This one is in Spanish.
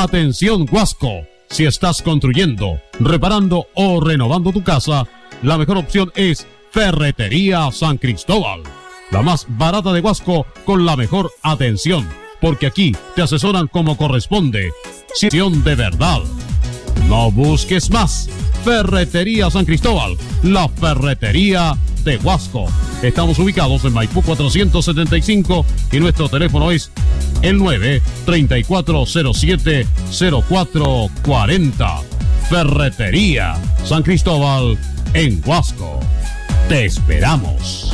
Atención Huasco, si estás construyendo, reparando o renovando tu casa, la mejor opción es Ferretería San Cristóbal, la más barata de Huasco con la mejor atención, porque aquí te asesoran como corresponde. Sesión de verdad. No busques más. Ferretería San Cristóbal, la ferretería de Huasco. Estamos ubicados en Maipú 475 y nuestro teléfono es el 9-3407-0440. Ferretería San Cristóbal en Huasco. Te esperamos.